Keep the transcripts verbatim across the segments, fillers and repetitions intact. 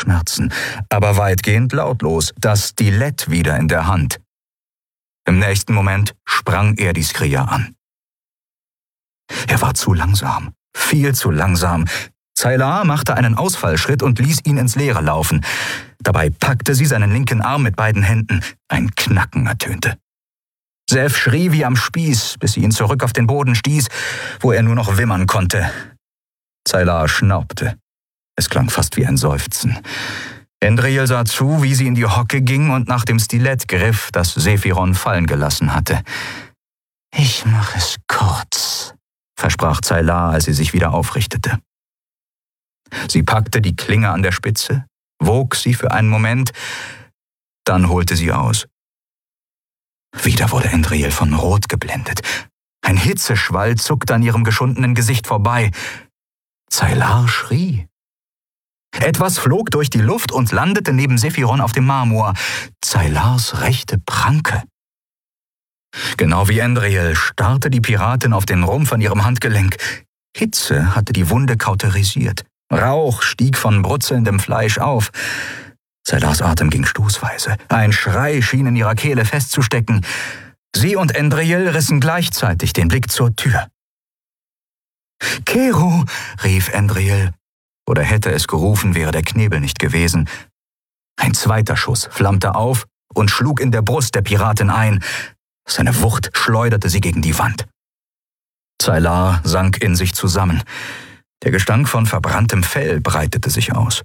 Schmerzen, aber weitgehend lautlos, das Stilett wieder in der Hand. Im nächsten Moment sprang er die Skria an. Er war zu langsam, viel zu langsam. Zaylar machte einen Ausfallschritt und ließ ihn ins Leere laufen. Dabei packte sie seinen linken Arm mit beiden Händen. Ein Knacken ertönte. Seth schrie wie am Spieß, bis sie ihn zurück auf den Boden stieß, wo er nur noch wimmern konnte. Zaylar schnaubte. Es klang fast wie ein Seufzen. Endriel sah zu, wie sie in die Hocke ging und nach dem Stilett griff, das Sephiron fallen gelassen hatte. »Ich mache es kurz«, versprach Zaylar, als sie sich wieder aufrichtete. Sie packte die Klinge an der Spitze, wog sie für einen Moment, dann holte sie aus. Wieder wurde Endriel von Rot geblendet. Ein Hitzeschwall zuckte an ihrem geschundenen Gesicht vorbei. Zaylar schrie. Etwas flog durch die Luft und landete neben Sephiron auf dem Marmor. Zaylars rechte Pranke. Genau wie Endriel starrte die Piratin auf den Rumpf an ihrem Handgelenk. Hitze hatte die Wunde kauterisiert. Rauch stieg von brutzelndem Fleisch auf. Zaylars Atem ging stoßweise. Ein Schrei schien in ihrer Kehle festzustecken. Sie und Endriel rissen gleichzeitig den Blick zur Tür. »Keru«, rief Endriel. Oder hätte es gerufen, wäre der Knebel nicht gewesen. Ein zweiter Schuss flammte auf und schlug in der Brust der Piratin ein. Seine Wucht schleuderte sie gegen die Wand. Zaylar sank in sich zusammen. Der Gestank von verbranntem Fell breitete sich aus.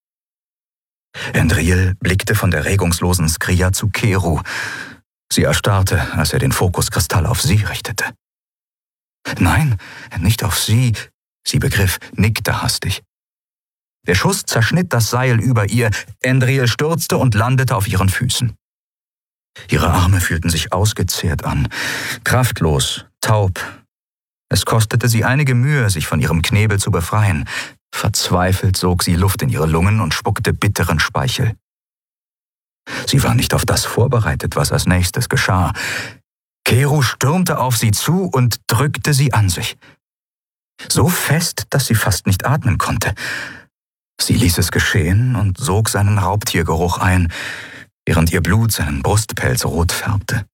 Endriel blickte von der regungslosen Skria zu Keru. Sie erstarrte, als er den Fokuskristall auf sie richtete. Nein, nicht auf sie. Sie begriff, nickte hastig. Der Schuss zerschnitt das Seil über ihr. Endriel stürzte und landete auf ihren Füßen. Ihre Arme fühlten sich ausgezehrt an, kraftlos, taub. Es kostete sie einige Mühe, sich von ihrem Knebel zu befreien. Verzweifelt sog sie Luft in ihre Lungen und spuckte bitteren Speichel. Sie war nicht auf das vorbereitet, was als nächstes geschah. Keru stürmte auf sie zu und drückte sie an sich. So fest, dass sie fast nicht atmen konnte. Sie ließ es geschehen und sog seinen Raubtiergeruch ein, während ihr Blut seinen Brustpelz rot färbte.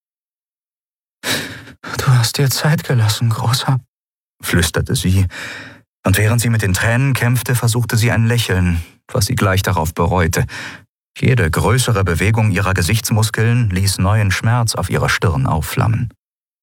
»Du hast dir Zeit gelassen, Großer«, flüsterte sie, und während sie mit den Tränen kämpfte, versuchte sie ein Lächeln, was sie gleich darauf bereute. Jede größere Bewegung ihrer Gesichtsmuskeln ließ neuen Schmerz auf ihrer Stirn aufflammen.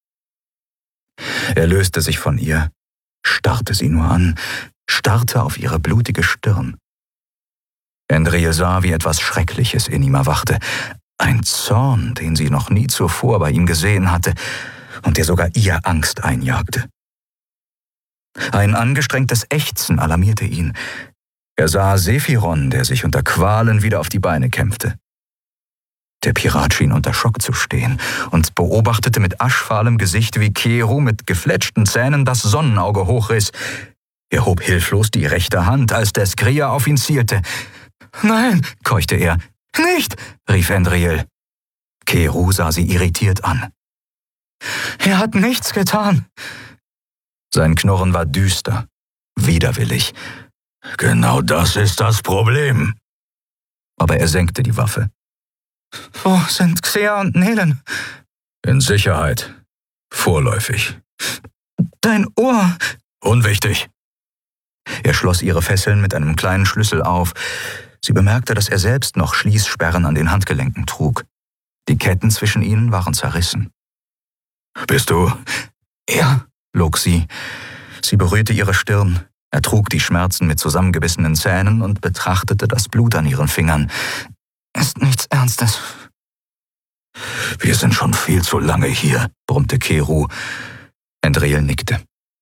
Er löste sich von ihr, starrte sie nur an, starrte auf ihre blutige Stirn. Endriel sah, wie etwas Schreckliches in ihm erwachte. Ein Zorn, den sie noch nie zuvor bei ihm gesehen hatte und der sogar ihr Angst einjagte. Ein angestrengtes Ächzen alarmierte ihn. Er sah Sephiron, der sich unter Qualen wieder auf die Beine kämpfte. Der Pirat schien unter Schock zu stehen und beobachtete mit aschfahlem Gesicht, wie Keru mit gefletschten Zähnen das Sonnenauge hochriss. Er hob hilflos die rechte Hand, als der Skria auf ihn zielte. »Nein«, keuchte er. »Nicht«, rief Endriel. Keru sah sie irritiert an. »Er hat nichts getan.« Sein Knurren war düster, widerwillig. »Genau das ist das Problem.« Aber er senkte die Waffe. »Wo sind Xea und Nelen?« »In Sicherheit. Vorläufig.« »Dein Ohr...« »Unwichtig.« Er schloss ihre Fesseln mit einem kleinen Schlüssel auf. Sie bemerkte, dass er selbst noch Schließsperren an den Handgelenken trug. Die Ketten zwischen ihnen waren zerrissen. »Bist du?« »Ja«, log sie. Sie berührte ihre Stirn, ertrug die Schmerzen mit zusammengebissenen Zähnen und betrachtete das Blut an ihren Fingern. »Ist nichts Ernstes.« »Wir sind schon viel zu lange hier«, brummte Keru. Endriel nickte.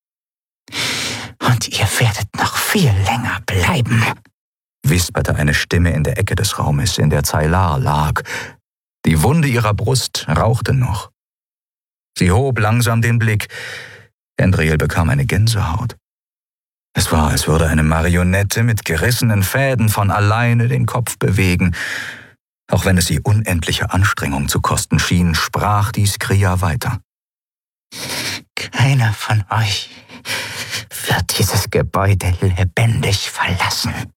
»Und ihr werdet noch viel länger bleiben«, wisperte eine Stimme in der Ecke des Raumes, in der Zaylar lag. Die Wunde ihrer Brust rauchte noch. Sie hob langsam den Blick. Endriel bekam eine Gänsehaut. Es war, als würde eine Marionette mit gerissenen Fäden von alleine den Kopf bewegen. Auch wenn es sie unendliche Anstrengung zu kosten schien, sprach die Skria weiter. »Keiner von euch wird dieses Gebäude lebendig verlassen.«